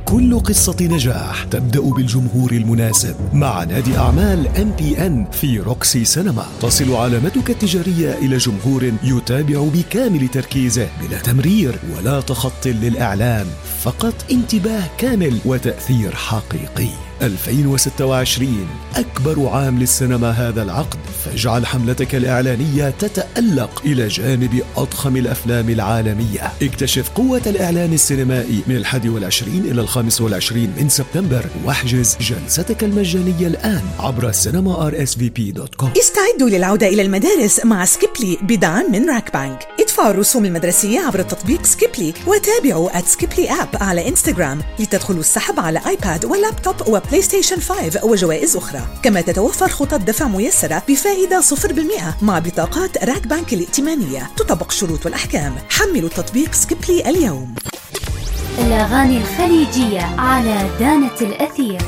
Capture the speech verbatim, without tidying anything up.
كل قصة نجاح تبدأ بالجمهور المناسب. مع نادي أعمال إم بي إن في روكسي سينما تصل علامتك التجارية إلى جمهور يتابع بكامل تركيزه بلا تمرير ولا تخط للإعلان، فقط انتباه كامل وتأثير حقيقي. ألفين وستة وعشرين أكبر عام للسينما هذا العقد، فاجعل حملتك الإعلانية تتألق إلى جانب أضخم الأفلام العالمية. اكتشف قوة الإعلان السينمائي من الحادي والعشرين إلى الخامس والعشرين من سبتمبر، واحجز جلستك المجانية الآن عبر سينما آر إس في بي دوت كوم. استعدوا للعودة إلى المدارس مع سكيبلي بدعم من راك بانك. ادفعوا الرسوم المدرسية عبر تطبيق سكيبلي وتابعوا سكيبلي آب على إنستغرام لتدخلوا السحب على آيباد واللابتوب وبلاي ستيشن خمسة وجوائز أخرى. كما تتوفر خطط دفع ميسرة بفائدة صفر بالمئة مع بطاقات راك بانك الائتمانية. تطبق الشروط والأحكام. حملوا تطبيق سكيبلي اليوم. الأغاني الخليجية على دانة الأثير.